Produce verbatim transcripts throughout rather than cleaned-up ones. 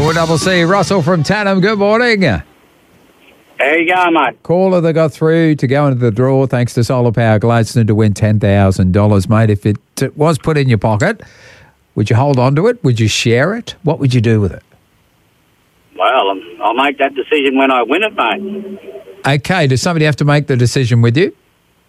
four double C, Russell from Tannum. Good morning. How you going, mate? Caller that got through to go into the draw thanks to Solar Power Gladstone to win ten thousand dollars, mate. If it was put in your pocket, would you hold on to it? Would you share it? What would you do with it? Well, I'm, I'll make that decision when I win it, mate. Okay, does somebody have to make the decision with you?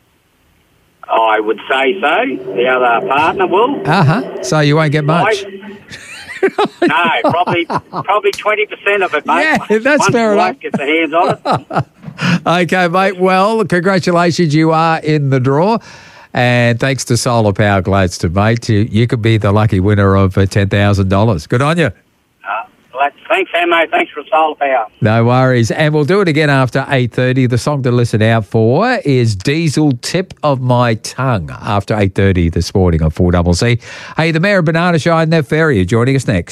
I would say so. The other partner will. Uh-huh. So you won't get much. No, probably probably twenty percent of it, mate. Yeah, that's Once fair the enough. wife gets her hands on it. Okay, mate. Well, congratulations. You are in the draw. And thanks to Solar Power Gladstone, mate, you, you could be the lucky winner of uh, ten thousand dollars. Good on you. Uh, well, thanks, Hamo. Thanks for Solar Power. No worries. And we'll do it again after eight thirty. The song to listen out for is Diesel Tip of My Tongue after eight thirty this morning on four double C. Hey, the Mayor of Banana Shine, Nev Ferrier, joining us next.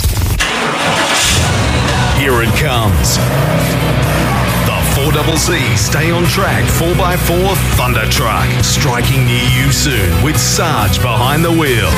Here it comes. The four double C Stay on Track four by four Thunder Truck. Striking near you soon with Sarge behind the wheel.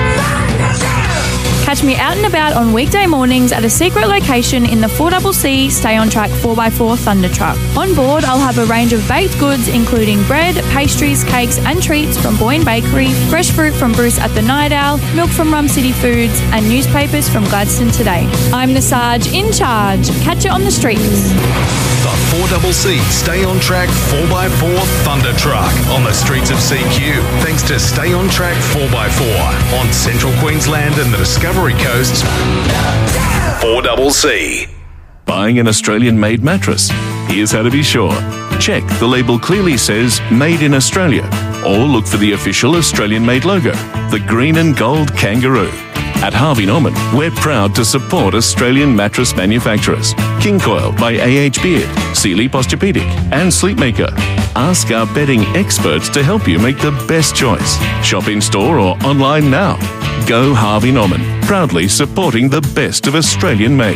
Catch me out and about on weekday mornings at a secret location in the four double C Stay on Track four by four Thunder Truck. On board, I'll have a range of baked goods including bread, pastries, cakes and treats from Boyne Bakery, fresh fruit from Bruce at the Night Owl, milk from Rum City Foods and newspapers from Gladstone Today. I'm the Sarge in charge. Catch it on the streets. The four double C Stay on Track four by four Thunder Truck on the streets of C Q. Thanks to Stay on Track four by four on Central Queensland and the Discovery Coast. four double C. Buying an Australian-made mattress? Here's how to be sure. Check the label clearly says Made in Australia, or look for the official Australian-made logo, the green and gold kangaroo. At Harvey Norman, we're proud to support Australian mattress manufacturers. King Coil by A H Beard, Sealy Posturepedic and Sleepmaker. Ask our bedding experts to help you make the best choice. Shop in-store or online now. Go Harvey Norman, proudly supporting the best of Australian-made.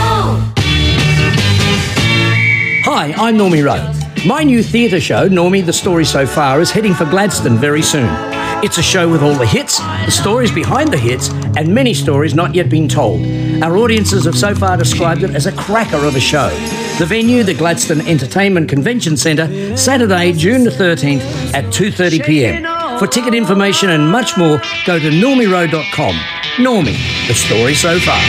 Hi, I'm Normie Rowe. My new theatre show, Normie, The Story So Far, is heading for Gladstone very soon. It's a show with all the hits, the stories behind the hits, and many stories not yet been told. Our audiences have so far described it as a cracker of a show. The venue, the Gladstone Entertainment Convention Centre, Saturday, June the thirteenth at two thirty p m. For ticket information and much more, go to normie rowe dot com. Normie, The Story So Far.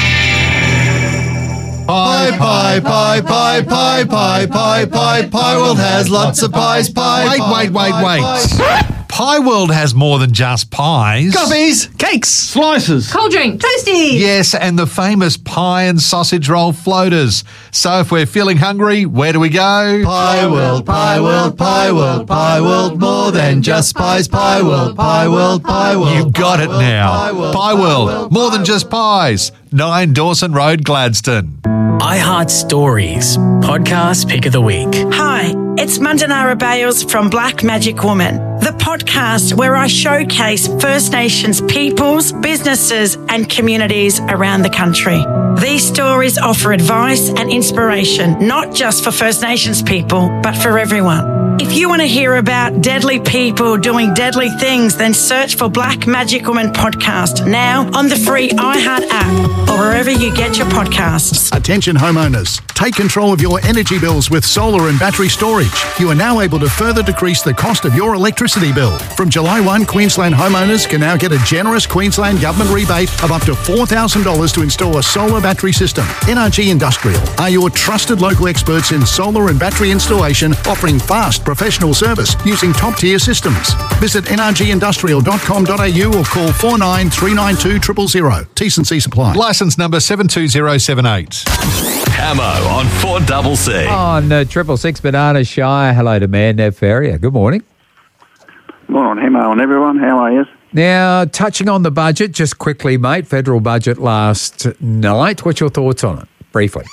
Pie, pie, pie, pie, pie, pie, pie, pie, Pie World has lots of pies, pie. Wait, wait, wait, wait. Pie World has more than just pies. Coffees, Cakes. Slices. Cold drink. Toasties. Yes, and the famous pie and sausage roll floaters. So if we're feeling hungry, where do we go? Pie World, Pie World, Pie World, Pie World, more than just pies, Pie World, Pie World, Pie World. You got it now. Pie World, more than just pies. nine Dawson Road, Gladstone. iHeart Stories, podcast pick of the week. Hi, it's Mandanara Bales from Black Magic Woman, the podcast where I showcase First Nations peoples, businesses and communities around the country. These stories offer advice and inspiration, not just for First Nations people, but for everyone. If you want to hear about deadly people doing deadly things, then search for Black Magic Woman podcast now on the free iHeart app or wherever you get your podcasts. Attention homeowners, take control of your energy bills with solar and battery storage. You are now able to further decrease the cost of your electricity bill. From July first, Queensland homeowners can now get a generous Queensland government rebate of up to four thousand dollars to install a solar battery system. N R G Industrial are your trusted local experts in solar and battery installation, offering fast professional service using top-tier systems. Visit n r g industrial dot com dot a u or call four nine three nine two zero zero zero. T's and C's apply. Licence number seven two zero seven eight. Hamo on four double C. On uh, Triple Six Banana Shire, hello to man Nev Ferrier. Good morning. Morning, Hamo and everyone. How are you? Now, touching on the budget, just quickly, mate, federal budget last night. What's your thoughts on it, briefly?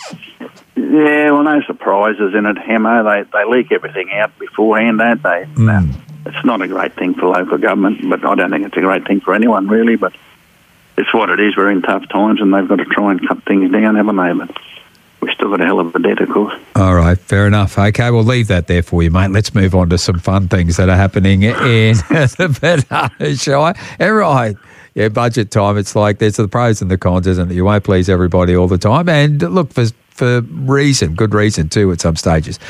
Yeah, well, no surprises in it, Hamo. They they leak everything out beforehand, don't they? Mm. It's not a great thing for local government, but I don't think it's a great thing for anyone, really, but it's what it is. We're in tough times, and they've got to try and cut things down, haven't they? But we've still got a hell of a debt, of course. All right, fair enough. Okay, we'll leave that there for you, mate. Let's move on to some fun things that are happening in the Banana Shire. All right. yeah, budget time. It's like there's the pros and the cons, isn't it? You won't please everybody all the time, and look for for reason, good reason too, at some stages.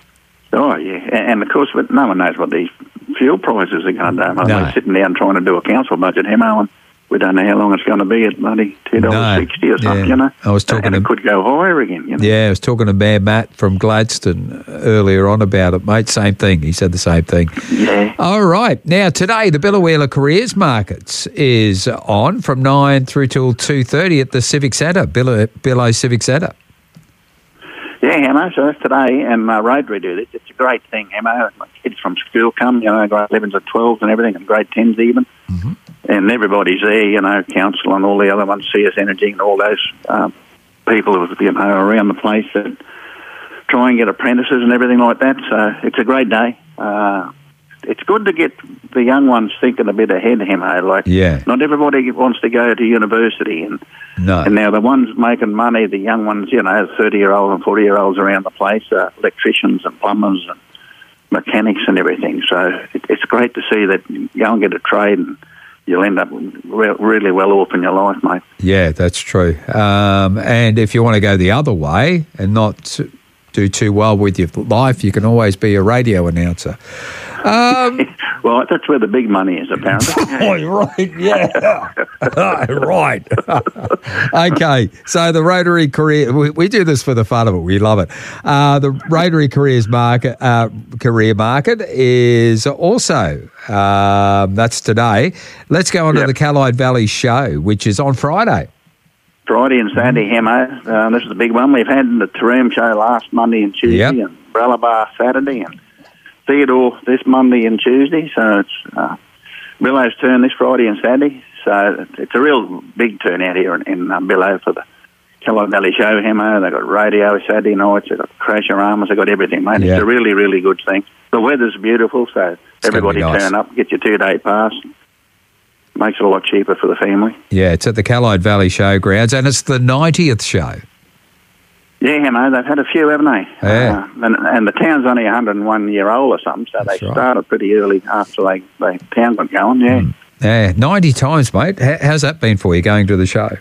Oh yeah, and, and of course, but no one knows what these fuel prices are going to do. No. We're sitting down trying to do a council budget, Hemo, and we don't know how long it's going to be at bloody two dollars sixty or something, Yeah. you know. I was talking and to- it could go higher again, you know. Yeah, I was talking to Mayor Matt from Gladstone earlier on about it, mate. Same thing. He said the same thing. Yeah. All right. Now, today, the Billawheeler Careers Markets is on from nine through till two thirty at the Civic Centre, Billow, Billow Civic Centre. Yeah, Hemo, so that's today, and uh, Rotary do this. It's a great thing, Hemo. Kids from school come, you know, grade elevens and twelves and everything, and grade tens even. Mm-hmm. And everybody's there, you know, council and all the other ones, C S Energy and all those um, people who, you know, around the place that try and get apprentices and everything like that. So it's a great day. Uh, it's good to get the young ones thinking a bit ahead, Hemo. Like, Yeah. not everybody wants to go to university, and No. and now the ones making money, the young ones, you know, thirty-year-olds and forty-year-olds around the place, uh, electricians and plumbers and mechanics and everything. So it, it's great to see that you go and get a trade and you'll end up re- really well off in your life, mate. Yeah, that's true. Um, and if you want to go the other way and not do too well with your life, you can always be a radio announcer. Um, Well, that's where the big money is, apparently. Oh, right, yeah. Right. Okay, so the Rotary Career, we, we do this for the fun of it. We love it. Uh, the Rotary Careers Market, uh, Career Market is also, um, that's today. Let's go on Yep. to the Callide Valley Show, which is on Friday. Friday and Saturday, Hemo. Uh, this is the big one. We've had the Taroom show last Monday and Tuesday, Yep. and Bralabar Saturday, and Theodore this Monday and Tuesday. So it's uh, Billow's turn this Friday and Saturday. So it's a real big turnout here in, in uh, Billow for the Callide Valley Show, Hemo. They've got radio Saturday nights. They've got Crasheramas. They've got everything, mate. Yeah. It's a really, really good thing. The weather's beautiful, so gonna be everybody nice. turn up, get your two-day pass. Makes it a lot cheaper for the family. Yeah, it's at the Callide Valley Showgrounds, and it's the ninetieth show. Yeah, Hemo, they've had a few, haven't they? Yeah. Uh, and, and the town's only one hundred and one year old or something, so That's they right. started pretty early after they, they town got going, yeah. Yeah, ninety times, mate. How, how's that been for you going to the show?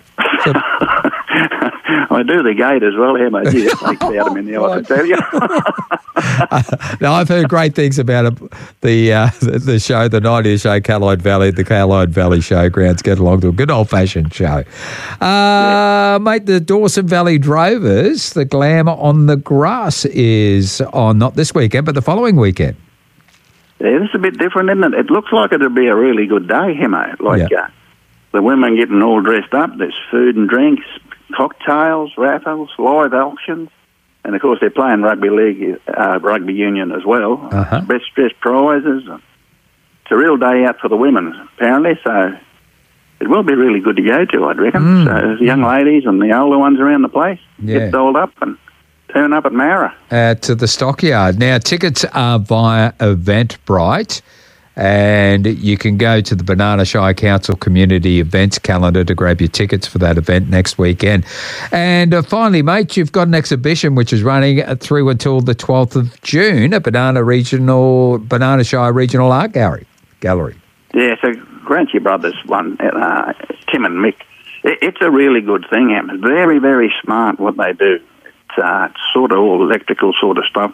I do the gate as well, Hemo. Gee, that takes me out of me, I can tell you. Now, I've heard great things about it, the, uh, the the show, the ninetieth show, Callide Valley, the Callide Valley Showgrounds. Get along to a good old-fashioned show. Uh, mate, the Dawson Valley Drovers, the Glamour on the Grass is on, not this weekend, but the following weekend. Yeah, this is a bit different, isn't it? It looks like it'll be a really good day, Hemo. Like Yeah. uh, the women getting all dressed up. There's food and drinks, cocktails, raffles, live auctions. And, of course, they're playing rugby league, uh, rugby union as well. Uh-huh. Best dressed prizes. It's a real day out for the women, apparently, so it will be really good to go to, I'd reckon. Mm. So the young ladies and the older ones around the place Yeah. get dolled up and turn up at Mara. At the Stockyard. Now, tickets are via Eventbrite, and you can go to the Banana Shire Council Community Events calendar to grab your tickets for that event next weekend. And uh, finally, mate, you've got an exhibition which is running through until the twelfth of June at Banana Regional, Banana Shire Regional Art Gallery. Gallery. Yeah, so Granchi Brothers one, uh, Tim and Mick. It, it's a really good thing, Em. It's very, very smart what they do. It's, uh, it's sort of all electrical sort of stuff.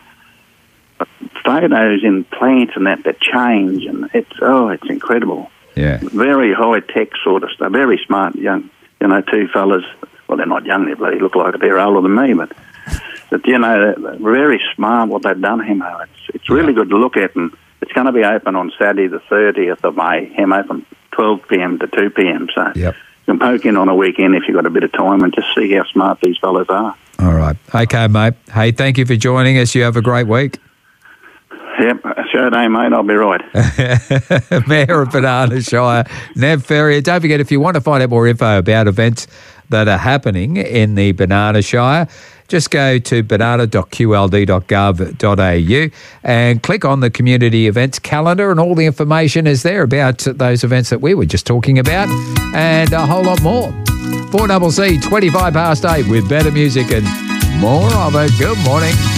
Photos in plants and that that change, and it's oh, it's incredible. Yeah. Very high tech sort of stuff. Very smart young, you know, two fellas. Well, they're not young. They bloody look like they're older than me, but but you know, they're very smart what they've done, Hemo. It's it's really good to look at, and it's going to be open on Saturday the thirtieth of May, Hemo, from twelve p.m. to two p.m. So Yep. you can poke in on a weekend if you've got a bit of time and just see how smart these fellas are. All right. Okay, mate. Hey, thank you for joining us. You have a great week. Yep, show day, mate. I'll be right. Mayor of Banana Shire, Nev Ferrier. Don't forget, if you want to find out more info about events that are happening in the Banana Shire, just go to banana dot q l d dot gov dot a u and click on the community events calendar, and all the information is there about those events that we were just talking about and a whole lot more. four C C, twenty-five past eight with better music and more of it. Good morning.